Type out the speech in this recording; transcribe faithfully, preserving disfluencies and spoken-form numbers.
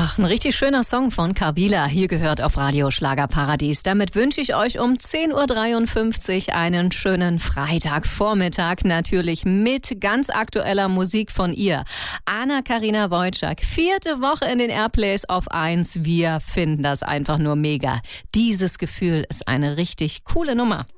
Ach, ein richtig schöner Song von Karvila, hier gehört auf Radio Schlagerparadies. Damit wünsche ich euch um zehn Uhr dreiundfünfzig einen schönen Freitagvormittag, natürlich mit ganz aktueller Musik von ihr. Anna-Karina Wojcik, vierte Woche in den Airplays auf eins. Wir finden das einfach nur mega. Dieses Gefühl ist eine richtig coole Nummer.